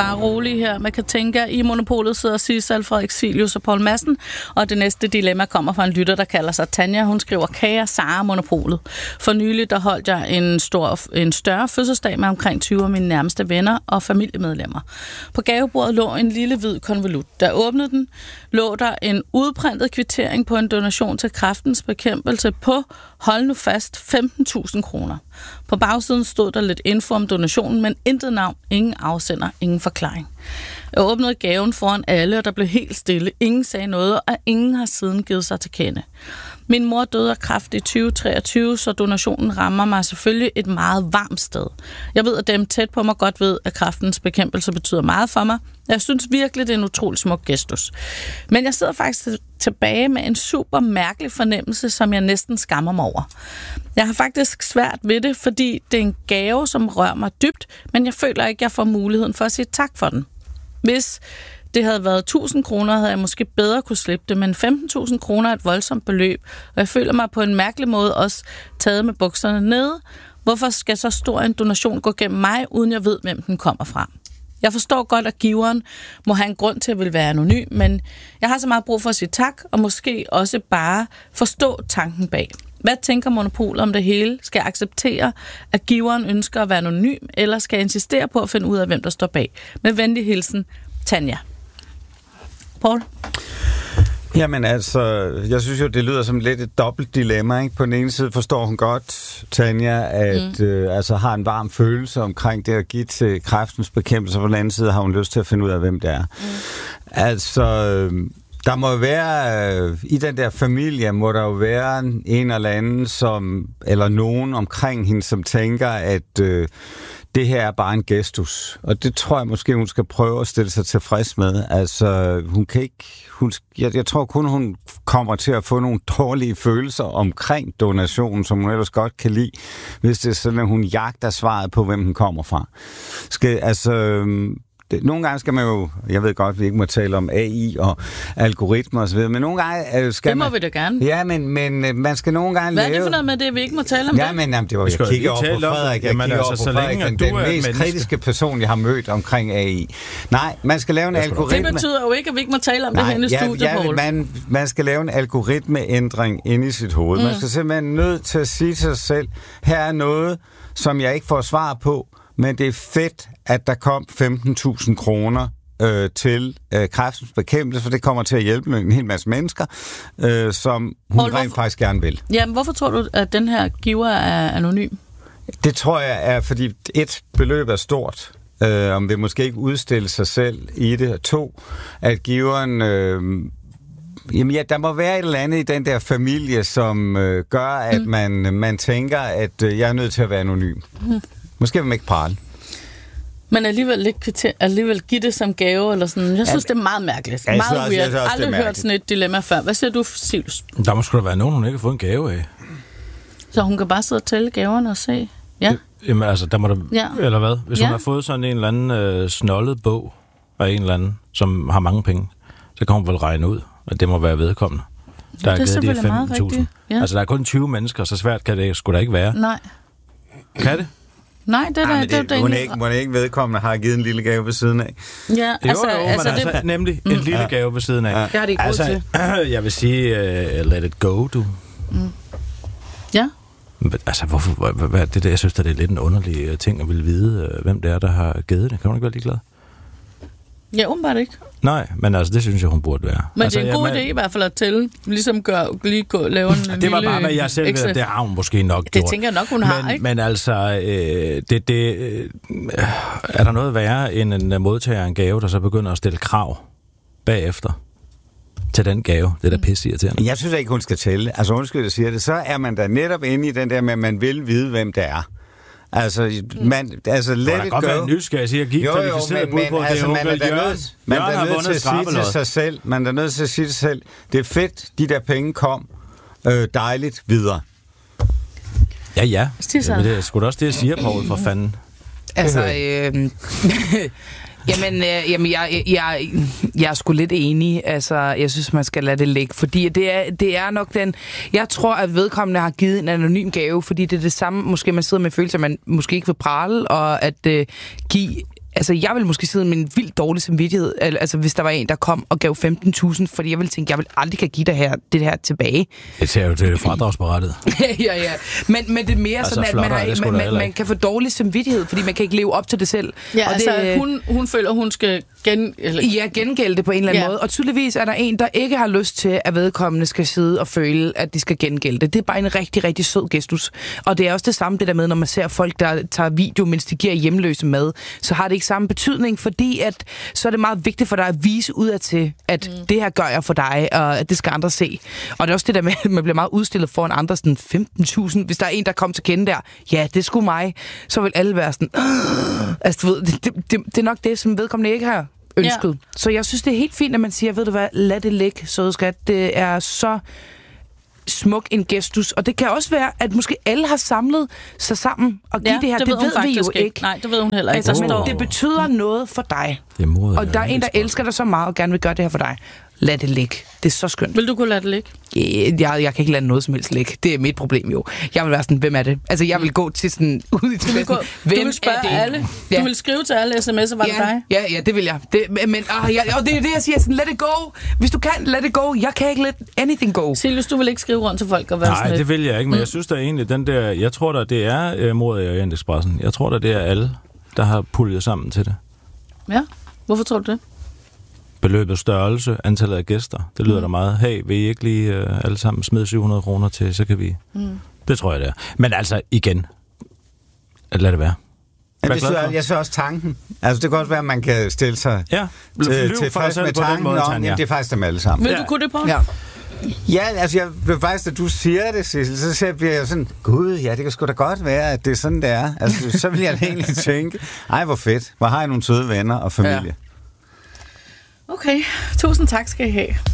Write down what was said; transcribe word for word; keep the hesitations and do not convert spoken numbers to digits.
bare rolig her. Man kan tænke, at i Monopolet sidder Sissel, Frederik Silius og Poul Madsen, og det næste dilemma kommer fra en lytter, der kalder sig Tanja. Hun skriver, kære Sara Monopolet. For nylig, der holdt jeg en, stor, en større fødselsdag med omkring tyve af mine nærmeste venner og familiemedlemmer. På gavebordet lå en lille hvid konvolut. Da jeg åbnede den, lå der en udprintet kvittering på en donation til Kræftens Bekæmpelse på, hold nu fast, femten tusind kroner. På bagsiden stod der lidt info om donationen, men intet navn, ingen afsender, ingen forklaring. Jeg åbnede gaven foran alle, og der blev helt stille. Ingen sagde noget, og ingen har siden givet sig til kende. Min mor døde af kræft i tyve treogtyve, så donationen rammer mig selvfølgelig et meget varmt sted. Jeg ved, at dem tæt på mig godt ved, at Kræftens Bekæmpelse betyder meget for mig. Jeg synes virkelig, det er en utrolig smuk gestus. Men jeg sidder faktisk tilbage med en super mærkelig fornemmelse, som jeg næsten skammer mig over. Jeg har faktisk svært ved det, fordi det er en gave, som rører mig dybt, men jeg føler ikke, at jeg får muligheden for at sige tak for den. Hvis det havde været tusind kroner, havde jeg måske bedre kunne slippe det, men femten tusind kroner er et voldsomt beløb, og jeg føler mig på en mærkelig måde også taget med bukserne nede. Hvorfor skal så stor en donation gå gennem mig, uden jeg ved, hvem den kommer fra? Jeg forstår godt, at giveren må have en grund til at ville være anonym, men jeg har så meget brug for at sige tak, og måske også bare forstå tanken bag. Hvad tænker Monopolet om det hele? Skal jeg acceptere, at giveren ønsker at være anonym, eller skal jeg insistere på at finde ud af, hvem der står bag? Med venlig hilsen, Tanja. Poul? Jamen altså, jeg synes jo, det lyder som lidt et dobbelt dilemma, ikke? På den ene side forstår hun godt, Tanja, at mm. øh, altså har en varm følelse omkring det at give til Kræftens Bekæmpelse, og på den anden side har hun lyst til at finde ud af, hvem det er. Mm. Altså, der må jo være, øh, i den der familie, må der jo være en eller anden, som, eller nogen omkring hende, som tænker, at øh, det her er bare en gestus. Og det tror jeg måske, hun skal prøve at stille sig tilfreds med. Altså, hun kan ikke... Hun, jeg, jeg tror kun, hun kommer til at få nogle dårlige følelser omkring donationen, som hun ellers godt kan lide, hvis det er sådan, at hun jagter svaret på, hvem hun kommer fra. Skal, altså... Det, nogle gange skal man jo, jeg ved godt, vi ikke må tale om A I og algoritmer og så videre, men nogle gange øh, skal det må man... vi da gerne. Ja, men, men man skal nogle gange Hvad lave... er det for noget med det, vi ikke må tale om ja, det? Men jamen, det var, jeg kigger over på Frederik, jeg jamen, kigger altså, over på Frederik, den, den mest kritiske person, jeg har mødt omkring A I. Nej, man skal lave en algoritme... Det betyder jo ikke, at vi ikke må tale om Nej, det her i ja, studiet, ja, Poul. man, man skal lave en algoritmeændring inde i sit hoved. Mm. Man skal simpelthen nødt til at sige til sig selv, her er noget, som jeg ikke får svar på, men det er fedt, at der kom femten tusind kroner øh, til øh, Kræftens Bekæmpelse, for det kommer til at hjælpe en hel masse mennesker, øh, som hun Poul, rent hvorfor... faktisk gerne vil. Jamen, hvorfor tror du, at den her giver er anonym? Det tror jeg er, fordi et, beløb er stort, øh, om det måske ikke udstille sig selv i det, og to, at giveren... Øh, Jamen ja, der må være et eller andet i den der familie, som øh, gør, at mm. man, man tænker, at øh, jeg er nødt til at være anonym. Mm. Måske vil man ikke prale. Men alligevel ikke kvitter, alligevel give det som gave, eller sådan. Jeg synes, ja, det er meget mærkeligt. Ja, meget weird. Jeg har aldrig hørt sådan et dilemma før. Hvad siger du, Silius? Der må sgu da være nogen, hun ikke har fået en gave af. Så hun kan bare sidde og tælle gaverne og se? Ja. Jamen altså, der må der... Ja. Eller hvad? Hvis ja. hun har fået sådan en eller anden øh, snollet bog af en eller anden, som har mange penge, så kan hun vel regne ud, at det må være vedkommende. Der ja, det er selvfølgelig meget rigtigt. Ja. Altså, der er kun tyve mennesker, så svært kan det sgu da ikke være. Nej. Kan det? Nej, det er ja, det, det, det hun, ikke, hun ikke vedkommende har givet en lille gave ved siden af. Ja, altså... Jo, jo, altså, men det... altså nemlig en lille ja. gave ved siden af. Ja. Jeg har det ikke altså, til. Jeg vil sige, uh, let it go, du. Mm. Ja. Men, altså, hvorfor... Hvad, hvad, det der, jeg synes, det er lidt en underlig ting at ville vide, uh, hvem det er, der har givet det. Kan hun ikke være ligeglad? Ja, åbenbart ikke. Nej, men altså, det synes jeg, hun burde være. Men altså, det er en god ja, idé i hvert fald at tælle. Ligesom gør, lige gå, lave en det lille... Det var bare, hvad jeg selv ved, det har hun måske nok det gjort. Det tænker jeg nok, hun har, men, ikke? Men altså, øh, det, det, øh, er der noget værre end en modtager af en gave, der så begynder at stille krav bagefter til den gave? Det er da pisse irriterende. Jeg synes ikke, hun skal tælle. Altså, undskyld, jeg siger det. Så er man da netop inde i den der med, at man vil vide, hvem det er. Altså, man, altså, let it go. Det kan godt være nysgerrig, siger, give kvalificeret bud på, altså, det er man er nødt, man er nødt til at sige til sig selv, man er nødt til at sige til sig selv, det er fedt, de der penge kom, øh, dejligt videre. Ja, ja. Men det er sgu da også det, jeg siger, Poul, for fanden. Altså, øh, Jamen, øh, jamen jeg, jeg, jeg er sgu lidt enig. Altså, jeg synes, man skal lade det ligge. Fordi det er, det er nok den... Jeg tror, at vedkommende har givet en anonym gave, fordi det er det samme, måske man sidder med følelse, at man måske ikke vil prale, og at øh, give Altså, jeg vil måske sidde med en vildt dårlig samvittighed, altså hvis der var en, der kom og gav femten tusind, fordi jeg ville tænke, jeg vil aldrig kan give det her, det her tilbage. Det er jo det fradragsberettet. ja, ja, ja. Men, men det er mere altså, sådan, at man, har, man, man, man kan få dårlig samvittighed, fordi man kan ikke leve op til det selv. Ja, og altså det, hun, hun føler, hun skal gen... Eller... Ja, gengælde det på en eller anden ja. måde. Og tydeligvis er der en, der ikke har lyst til, at vedkommende skal sidde og føle, at de skal gengælde det. Det er bare en rigtig, rigtig sød gestus. Og det er også det samme det der med, når man ser folk, der tager video, mens de giver hjemløse mad, så har det ikke samme betydning, fordi at, så er det meget vigtigt for dig at vise udadtil, at mm. det her gør jeg for dig, og at det skal andre se. Og det er også det der med, at man bliver meget udstillet foran andre, sådan femten tusind. Hvis der er en, der kommer til kende der, ja, det er sgu mig, så vil alle være sådan, altså, du ved, det, det, det, det er nok det, som vedkommende ikke har ønsket. Ja. Så jeg synes, det er helt fint, at man siger, ved du hvad, lad det ligge, søde skat. Det er så smuk en gestus, og det kan også være, at måske alle har samlet sig sammen og give ja, det her. Det, det ved, ved vi jo ikke. ikke. Nej, det ved hun heller ikke. Altså, men det betyder noget for dig. Moder, og der er en, der elsker dig så meget og gerne vil gøre det her for dig. Lad det ligge. Det er så skønt. Vil du kunne lade det ligge? Jeg, jeg, jeg kan ikke lade noget som helst ligge. Det er mit problem jo. Jeg vil være sådan, hvem er det? Altså, jeg vil gå til sådan, ud i tilvæsen. Hvem du vil spørge alle. Ja. Du vil skrive til alle sms'er, var ja, det dig? Ja, ja, det vil jeg. Det, men, ah, jeg, og det er det, jeg siger, sådan, let it go. Hvis du kan, let it go. Jeg kan ikke let anything go. Silus, du vil ikke skrive rundt til folk og være Nej, sådan det lidt. vil jeg ikke, men mm. jeg synes da egentlig, den der, jeg tror da, det er uh, Mord i Orientexpressen. Jeg tror da, det er alle, der har puljet sammen til det. Ja, hvorfor tror du det? Beløbets størrelse, antallet af gæster. Det lyder mm. da meget. Hey, vil I ikke lige uh, alle sammen smide syv hundrede kroner til, så kan vi... Mm. Det tror jeg, det er. Men altså, igen, lad det være. Ja, det synes jeg, jeg synes også tanken. Altså, det kan også være, at man kan stille sig ja. til, tilfreds med tanken måde, om, jamen, det er faktisk dem alle sammen. Vil du kunne det på? Ja. Ja, altså, jeg vil faktisk, at du siger det, Sissel, så bliver jeg sådan, gud, ja, det kan sgu da godt være, at det er sådan, det er. Altså, så vil jeg egentlig tænke, ej, hvor fedt. Hvor har jeg nogle søde venner og familie. Ja. Okay, tusind tak skal I have.